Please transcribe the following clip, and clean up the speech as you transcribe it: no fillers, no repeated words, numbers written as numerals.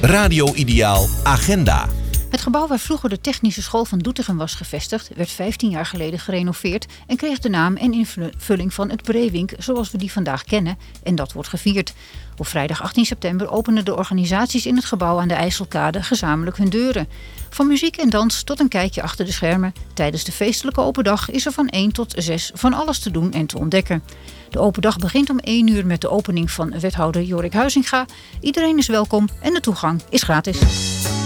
Radio Ideaal Agenda. Het gebouw waar vroeger de Technische School van Doetinchem was gevestigd, werd 15 jaar geleden gerenoveerd en kreeg de naam en invulling van het Breewink zoals we die vandaag kennen, en dat wordt gevierd. Op vrijdag 18 september openen de organisaties in het gebouw aan de IJsselkade gezamenlijk hun deuren. Van muziek en dans tot een kijkje achter de schermen. Tijdens de feestelijke open dag is er van 1 tot 6 van alles te doen en te ontdekken. De open dag begint om 1 uur met de opening van wethouder Jorik Huizinga. Iedereen is welkom en de toegang is gratis.